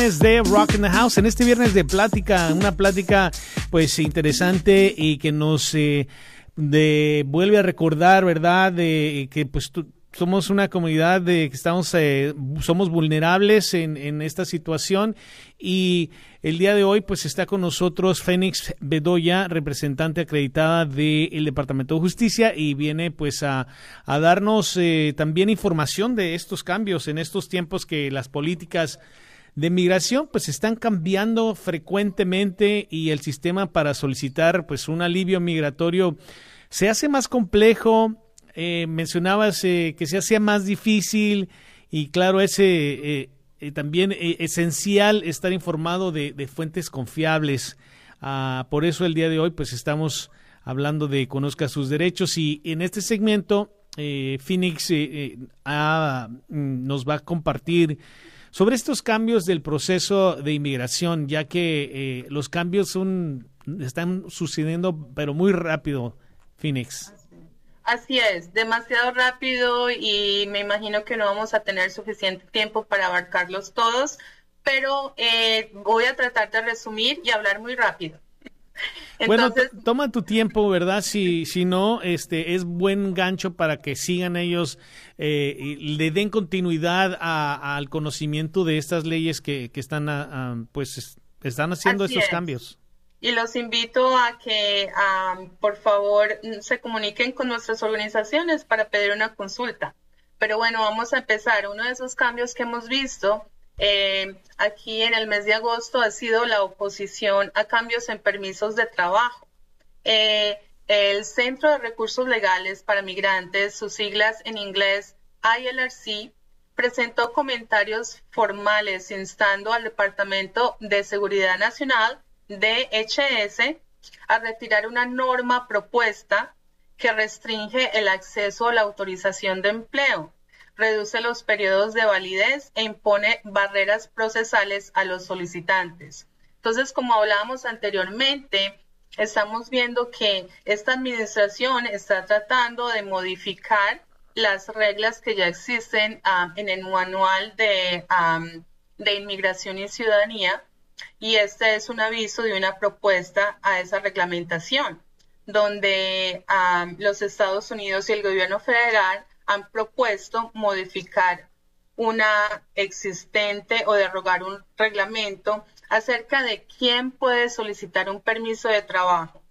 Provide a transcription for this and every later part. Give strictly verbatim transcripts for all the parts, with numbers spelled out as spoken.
De Rock in the House, en este viernes de plática, una plática pues interesante y que nos eh, de, vuelve a recordar, ¿verdad?, de que pues tú, somos una comunidad de que estamos eh, somos vulnerables en, en esta situación, y el día de hoy pues está con nosotros Fénix Bedoya, representante acreditada del Departamento de Justicia, y viene pues a, a darnos eh, también información de estos cambios en estos tiempos que las políticas de migración pues están cambiando frecuentemente, y el sistema para solicitar pues un alivio migratorio se hace más complejo. Eh, mencionabas eh, que se hacía más difícil, y claro, es eh, eh, también eh, esencial estar informado de, de fuentes confiables. Ah, por eso el día de hoy pues estamos hablando de Conozca sus derechos, y en este segmento eh, Fénix eh, eh, ah, nos va a compartir sobre estos cambios del proceso de inmigración, ya que eh, los cambios son, están sucediendo, pero muy rápido, Fénix. Así es, demasiado rápido, y me imagino que no vamos a tener suficiente tiempo para abarcarlos todos, pero eh, voy a tratar de resumir y hablar muy rápido. Entonces, bueno, toma tu tiempo, ¿verdad? Si, si no, este es buen gancho para que sigan ellos, eh, y le den continuidad a, a, al conocimiento de estas leyes que, que están, a, a, pues, están haciendo Así estos es. cambios. Y los invito a que, um, por favor, se comuniquen con nuestras organizaciones para pedir una consulta. Pero bueno, vamos a empezar. Uno de esos cambios que hemos visto Eh, aquí en el mes de agosto ha sido la oposición a cambios en permisos de trabajo. Eh, el Centro de Recursos Legales para Migrantes, sus siglas en inglés I L R C, presentó comentarios formales instando al Departamento de Seguridad Nacional, D H S, a retirar una norma propuesta que restringe el acceso a la autorización de empleo, reduce los periodos de validez e impone barreras procesales a los solicitantes. Entonces, como hablábamos anteriormente, estamos viendo que esta administración está tratando de modificar las reglas que ya existen um, en el manual de, um, de Inmigración y Ciudadanía, y este es un aviso de una propuesta a esa reglamentación, donde um, los Estados Unidos y el gobierno federal han propuesto modificar una existente o derogar un reglamento acerca de quién puede solicitar un permiso de trabajo.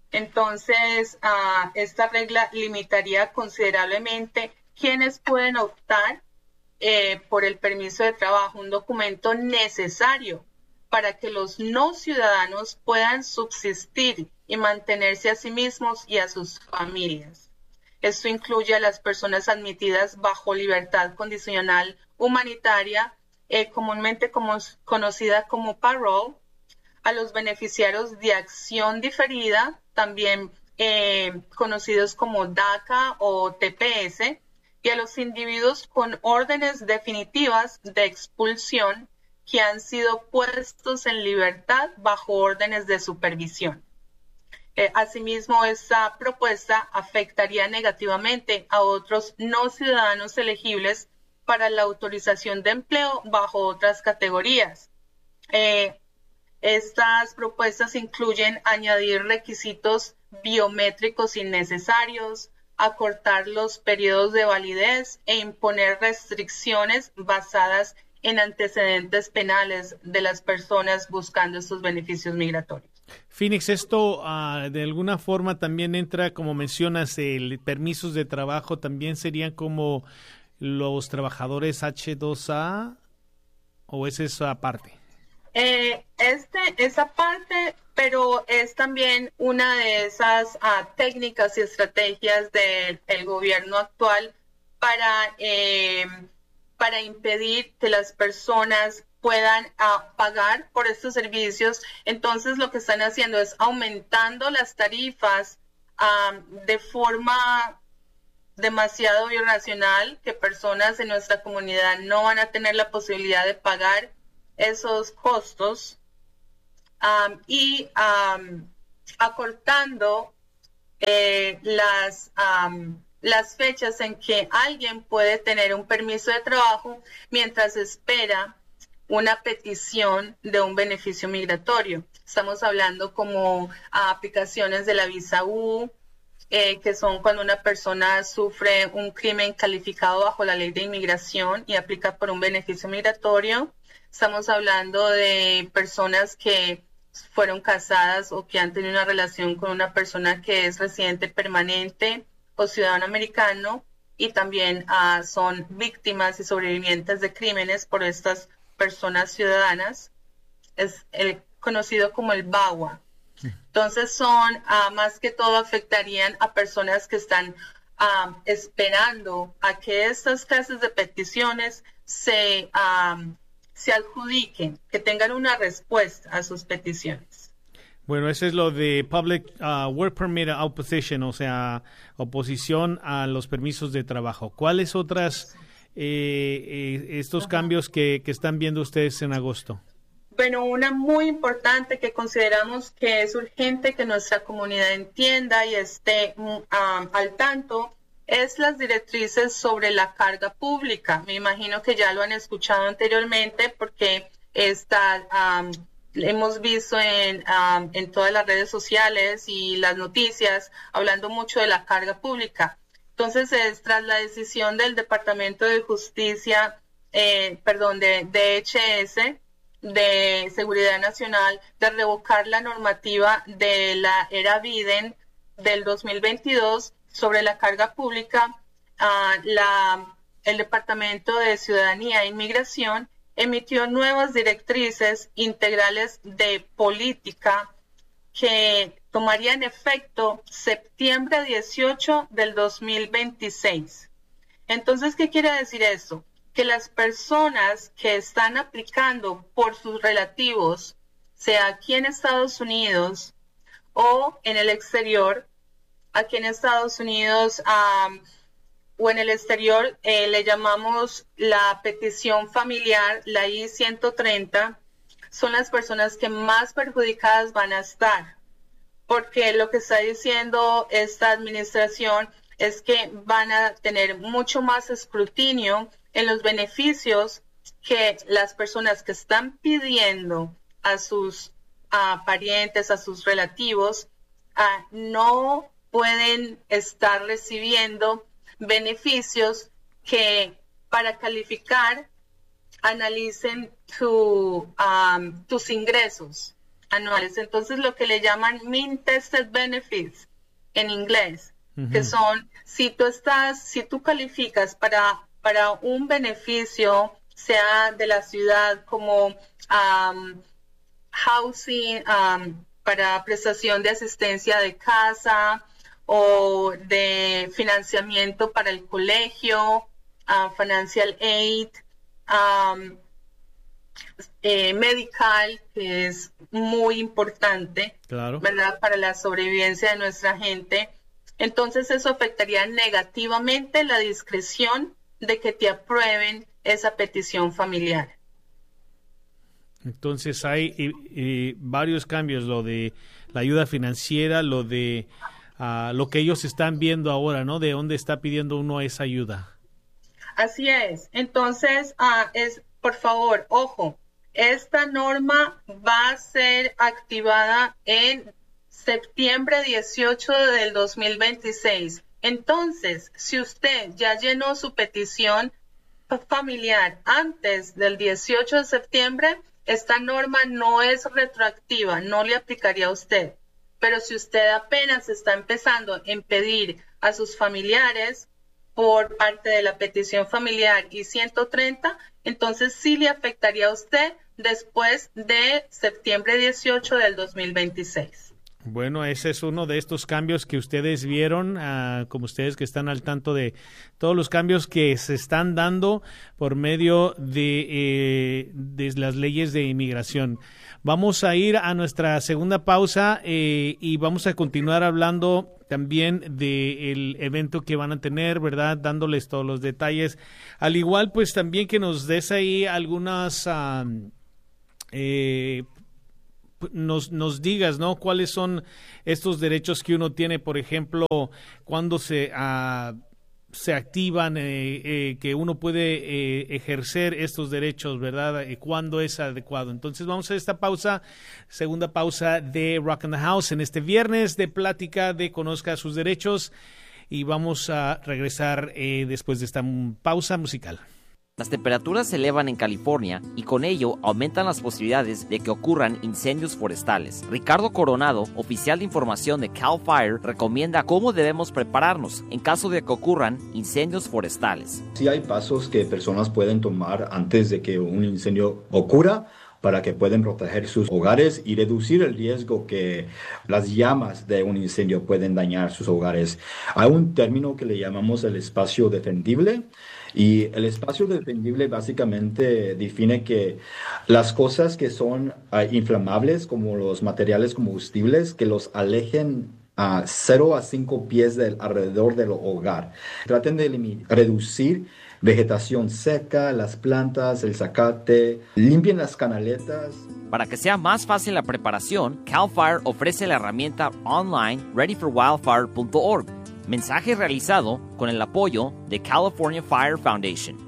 Entonces, uh, esta regla limitaría considerablemente quiénes pueden optar eh, por el permiso de trabajo, un documento necesario para que los no ciudadanos puedan subsistir y mantenerse a sí mismos y a sus familias. Esto incluye a las personas admitidas bajo libertad condicional humanitaria, eh, comúnmente como, conocida como parole, a los beneficiarios de acción diferida, también eh, conocidos como DACA o T P S, y a los individuos con órdenes definitivas de expulsión que han sido puestos en libertad bajo órdenes de supervisión. Eh, asimismo, esta propuesta afectaría negativamente a otros no ciudadanos elegibles para la autorización de empleo bajo otras categorías. Eh, estas propuestas incluyen añadir requisitos biométricos innecesarios, acortar los periodos de validez e imponer restricciones basadas en antecedentes penales de las personas buscando estos beneficios migratorios. Fénix, esto uh, de alguna forma también entra, como mencionas, el permisos de trabajo, también serían como los trabajadores H dos A, ¿o es eso aparte? Eh, este, esa parte, pero es también una de esas uh, técnicas y estrategias del el gobierno actual para, eh, para impedir que las personas puedan uh, pagar por estos servicios. Entonces lo que están haciendo es aumentando las tarifas um, de forma demasiado irracional, que personas en nuestra comunidad no van a tener la posibilidad de pagar esos costos, um, y um, acortando eh, las, um, las fechas en que alguien puede tener un permiso de trabajo mientras espera una petición de un beneficio migratorio. Estamos hablando como a aplicaciones de la visa U, eh, que son cuando una persona sufre un crimen calificado bajo la ley de inmigración y aplica por un beneficio migratorio. Estamos hablando de personas que fueron casadas o que han tenido una relación con una persona que es residente permanente o ciudadano americano y también uh, son víctimas y sobrevivientes de crímenes por estas personas ciudadanas. Es el conocido como el B A W A. Entonces son, uh, más que todo afectarían a personas que están uh, esperando a que estas clases de peticiones se, um, se adjudiquen, que tengan una respuesta a sus peticiones. Bueno, eso es lo de Public uh, Work Permit Opposition, o sea, oposición a los permisos de trabajo. ¿Cuáles otras eh, eh, estos Ajá. cambios que, que están viendo ustedes en agosto? Bueno, una muy importante que consideramos que es urgente que nuestra comunidad entienda y esté um, al tanto es las directrices sobre la carga pública. Me imagino que ya lo han escuchado anteriormente porque está, um, hemos visto en, um, en todas las redes sociales y las noticias hablando mucho de la carga pública. Entonces, es tras la decisión del Departamento de Justicia, eh, perdón, de D H S, de Seguridad Nacional, de revocar la normativa de la era Biden del dos mil veintidós sobre la carga pública, uh, la, el Departamento de Ciudadanía e Inmigración emitió nuevas directrices integrales de política que tomarían efecto septiembre dieciocho del dos mil veintiséis. Entonces, ¿qué quiere decir eso? Que las personas que están aplicando por sus relativos, sea aquí en Estados Unidos o en el exterior, aquí en Estados Unidos um, o en el exterior, eh, le llamamos la petición familiar, la I ciento treinta, son las personas que más perjudicadas van a estar, porque lo que está diciendo esta administración es que van a tener mucho más escrutinio en los beneficios que las personas que están pidiendo a sus uh, parientes, a sus relativos, uh, no pueden estar recibiendo beneficios que para calificar analicen tu, um, tus ingresos anuales. Entonces, lo que le llaman mean tested benefits en inglés, uh-huh. que son, si tú estás, si tú calificas para para un beneficio, sea de la ciudad como um, housing, um, para prestación de asistencia de casa o de financiamiento para el colegio, uh, financial aid, um, eh, medical, que es muy importante, claro. ¿verdad? Para la sobrevivencia de nuestra gente. Entonces, eso afectaría negativamente la discreción de que te aprueben esa petición familiar. Entonces hay y, y varios cambios, lo de la ayuda financiera, lo de uh, lo que ellos están viendo ahora, ¿no? De dónde está pidiendo uno esa ayuda. Así es. Entonces, uh, es por favor, ojo, esta norma va a ser activada en septiembre dieciocho del dos mil veintiséis. Entonces, si usted ya llenó su petición familiar antes del dieciocho de septiembre, esta norma no es retroactiva, no le aplicaría a usted. Pero si usted apenas está empezando en pedir a sus familiares por parte de la petición familiar I ciento treinta, entonces sí le afectaría a usted después de septiembre dieciocho del dos mil veintiséis. Bueno, ese es uno de estos cambios que ustedes vieron, uh, como ustedes que están al tanto de todos los cambios que se están dando por medio de, eh, de las leyes de inmigración. Vamos a ir a nuestra segunda pausa eh, y vamos a continuar hablando también del evento que van a tener, ¿verdad? Dándoles todos los detalles. Al igual, pues también que nos des ahí algunas... Uh, eh, Nos, nos digas, ¿no? ¿Cuáles son estos derechos que uno tiene, por ejemplo, cuando se uh, se activan, eh, eh, que uno puede eh, ejercer estos derechos, ¿verdad? Eh, ¿Cuándo es adecuado? Entonces vamos a esta pausa, segunda pausa de Rock in the House en este viernes de plática de Conozca sus derechos, y vamos a regresar eh, después de esta pausa musical. Las temperaturas se elevan en California y con ello aumentan las posibilidades de que ocurran incendios forestales. Ricardo Coronado, oficial de información de Cal Fire, recomienda cómo debemos prepararnos en caso de que ocurran incendios forestales. Sí hay pasos que personas pueden tomar antes de que un incendio ocurra para que puedan proteger sus hogares y reducir el riesgo que las llamas de un incendio pueden dañar sus hogares. Hay un término que le llamamos el espacio defendible. Y el espacio defendible básicamente define que las cosas que son uh, inflamables, como los materiales combustibles, que los alejen a cero a cinco pies del, alrededor del hogar. Traten de reducir vegetación seca, las plantas, el zacate, limpien las canaletas. Para que sea más fácil la preparación, Cal Fire ofrece la herramienta online ready for wildfire punto org. Mensaje realizado con el apoyo de California Fire Foundation.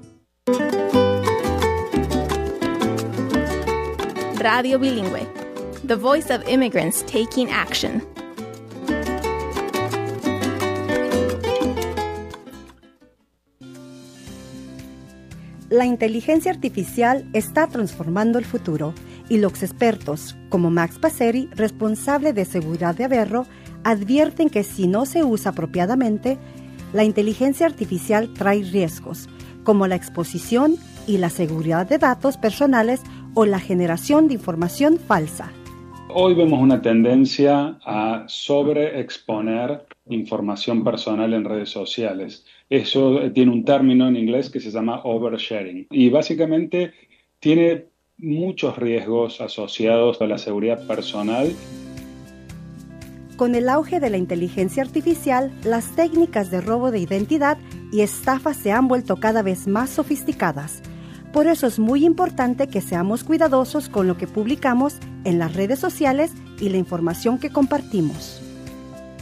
Radio Bilingüe, the voice of immigrants taking action. La inteligencia artificial está transformando el futuro y los expertos, como Max Passeri, responsable de seguridad de Averro, advierten que si no se usa apropiadamente, la inteligencia artificial trae riesgos, como la exposición y la seguridad de datos personales o la generación de información falsa. Hoy vemos una tendencia a sobreexponer información personal en redes sociales. Eso tiene un término en inglés que se llama oversharing y básicamente tiene muchos riesgos asociados a la seguridad personal. Con el auge de la inteligencia artificial, las técnicas de robo de identidad y estafa se han vuelto cada vez más sofisticadas. Por eso es muy importante que seamos cuidadosos con lo que publicamos en las redes sociales y la información que compartimos.